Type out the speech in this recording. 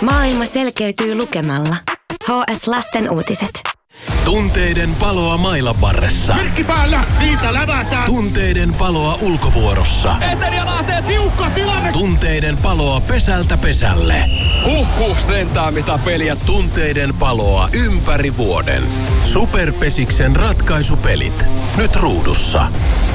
Maailma selkeytyy lukemalla. HS Lasten uutiset. Tunteiden paloa mailan varressa. Merkki päällä, siitä lävätään. Tunteiden paloa ulkovuorossa. Eteri ja Lahteen tiukka tilanne. Tunteiden paloa pesältä pesälle. Sentään mitä peliä. Tunteiden paloa ympäri vuoden. Superpesiksen ratkaisupelit. Nyt ruudussa.